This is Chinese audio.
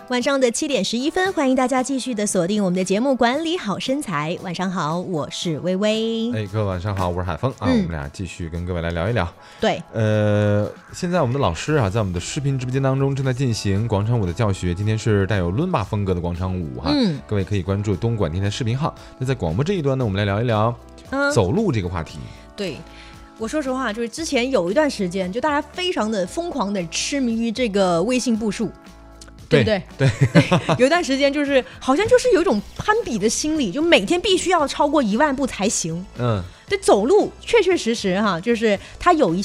晚上的7:11，欢迎大家继续的锁定我们的节目《管理好身材》。晚上好，我是微微。 各位晚上好，我是海峰啊。我们俩继续跟各位来聊一聊。 对， 现在我们的老师啊，在我们的视频直播间当中正在进行广场舞的教学。今天是带有伦巴风格的广场舞哈，各位可以关注东莞电台视频号。那在广播这一端呢，我们来聊一聊走路这个话题。 对。我说实话，就是之前有一段时间，就大家非常的疯狂的痴迷于这个微信步数。对不对？ 对， 有一段时间就是好像就是有一种攀比的心理，就每天必须要超过1万步才行。对，走路确确实实哈，就是它有一